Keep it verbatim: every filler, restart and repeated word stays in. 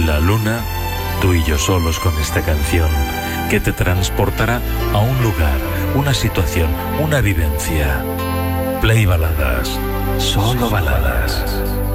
la luna, tú y yo solos con esta canción, que te transportará a un lugar, una situación, una vivencia. Play Baladas, solo baladas.